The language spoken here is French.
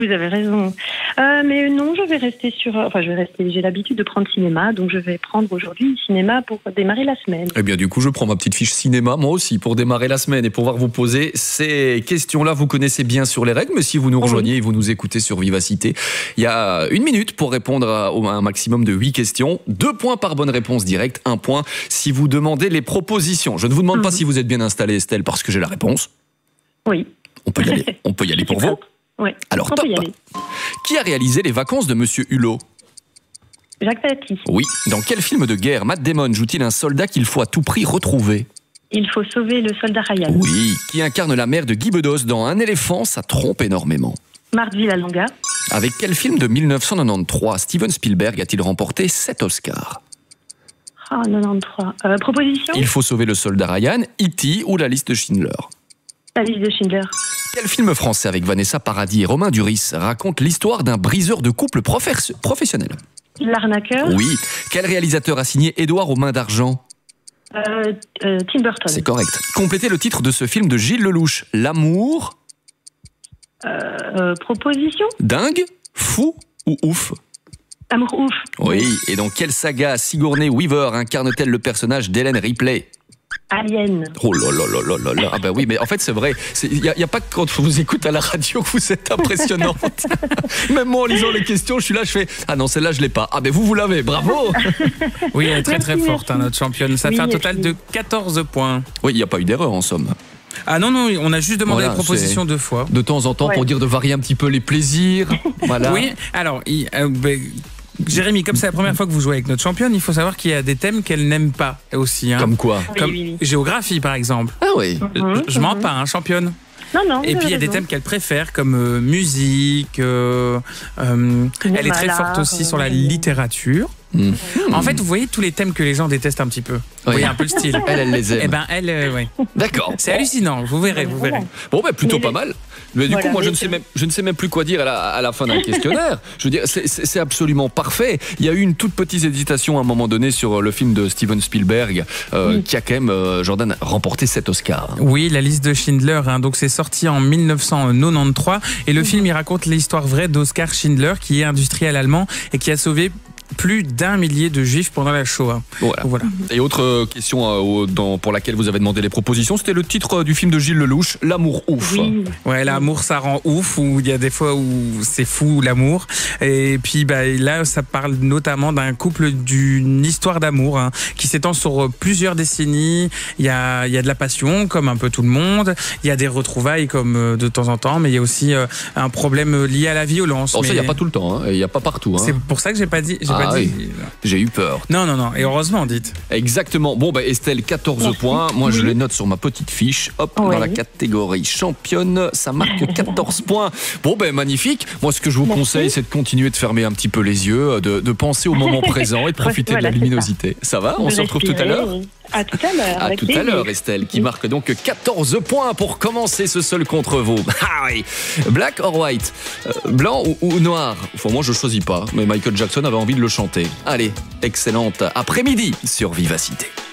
Vous avez raison. Mais non, je vais rester sur... Enfin, je vais rester... J'ai l'habitude de prendre cinéma, donc je vais prendre aujourd'hui cinéma pour démarrer la semaine. Eh bien, du coup, je prends ma petite fiche cinéma, moi aussi, pour démarrer la semaine et pouvoir vous poser ces questions-là. Vous connaissez bien sur les règles, mais si vous nous rejoignez et vous nous écoutez sur Vivacité, il y a 1 minute pour répondre à un maximum de 8 questions. 2 points par bonne réponse directe, 1 point si vous demandez les propositions. Je ne vous demande pas si vous êtes bien installée, Estelle, parce que j'ai la réponse. Oui. On peut y aller. On peut y aller pour vous. Oui. Alors, top. Qui a réalisé Les Vacances de Monsieur Hulot? Jacques Tati. Oui. Dans quel film de guerre Matt Damon joue-t-il un soldat qu'il faut à tout prix retrouver? Il faut sauver le soldat Ryan. Oui. Qui incarne la mère de Guy Bedos dans Un éléphant, ça trompe énormément? Marthe Villalonga. Avec quel film de 1993 Steven Spielberg a-t-il remporté 7 Oscars? Ah, 93. Proposition? Il faut sauver le soldat Ryan, E.T. ou La liste de Schindler? La liste de Schindler. Quel film français avec Vanessa Paradis et Romain Duris raconte l'histoire d'un briseur de couple professionnel? L'arnaqueur. Oui. Quel réalisateur a signé Édouard aux mains d'argent? Tim Burton. C'est correct. Complétez le titre de ce film de Gilles Lelouch. L'amour... Proposition? Dingue, fou ou ouf? Amour ouf. Oui. Et dans quelle saga Sigourney Weaver incarne-t-elle le personnage d'Hélène Ripley? Alien. Oh là là là là là là. Ah ben oui, mais en fait c'est vrai. Il n'y a pas que quand on vous écoute à la radio que vous êtes impressionnante. Même moi en lisant les questions, je suis là, je fais ah non, celle-là je l'ai pas. Ah ben vous l'avez, bravo. Oui, elle est très très forte, hein, notre championne. Ça fait un total de 14 points. Oui, il n'y a pas eu d'erreur en somme. Ah non, non, on a juste demandé la proposition 2 fois. De temps en temps pour dire de varier un petit peu les plaisirs. Voilà. Oui, alors... Jérémy, comme c'est la première fois que vous jouez avec notre championne, il faut savoir qu'il y a des thèmes qu'elle n'aime pas aussi. Hein. Comme quoi? Comme géographie, par exemple. Ah oui. Je mens pas, hein, championne. Non, non. Et puis il y a des thèmes qu'elle préfère, comme musique. Elle est très forte aussi sur la littérature. En fait, vous voyez tous les thèmes que les gens détestent un petit peu. Vous voyez un peu le style. Elle les aime. Eh ben, ouais. D'accord. C'est hallucinant, vous verrez, vous verrez. Bon, ben plutôt pas mal. Mais du coup, moi, je ne sais même plus quoi dire à la fin d'un questionnaire. Je veux dire, c'est absolument parfait. Il y a eu une toute petite hésitation à un moment donné sur le film de Steven Spielberg, qui a quand même, Jordan, remporté 7 Oscars. Oui, La liste de Schindler. Hein, donc, c'est sorti en 1993. Et le film, il raconte l'histoire vraie d'Oskar Schindler, qui est industriel allemand et qui a sauvé plus d'1 millier de juifs pendant la Shoah. Voilà. Et autre question pour laquelle vous avez demandé les propositions, c'était le titre du film de Gilles Lelouch, L'amour ouf. Oui. Ouais, l'amour ça rend ouf, ou il y a des fois où c'est fou l'amour. Et puis là, ça parle notamment d'un couple, d'une histoire d'amour qui s'étend sur plusieurs décennies. Il y a de la passion, comme un peu tout le monde. Il y a des retrouvailles, comme de temps en temps, mais il y a aussi un problème lié à la violence. Ça, il n'y a pas tout le temps, il n'y a pas partout. C'est pour ça que j'ai pas dit. Oui. J'ai eu peur. Non, et heureusement, dites. Exactement. Bon, Estelle, 14 points. Moi, je les note sur ma petite fiche. Hop, dans la catégorie championne, ça marque 14 points. Bon, magnifique. Moi, ce que je vous conseille, c'est de continuer de fermer un petit peu les yeux, de penser au moment présent et de profiter de la luminosité. Ça va? On se retrouve tout à l'heure? À tout à l'heure. À tout à l'heure, Estelle, qui marque donc 14 points pour commencer ce seul contre vous. Ah oui. Black or white? Blanc ou noir? Enfin, moi, je choisis pas, mais Michael Jackson avait envie de le chanter. Allez, excellente après-midi sur Vivacité.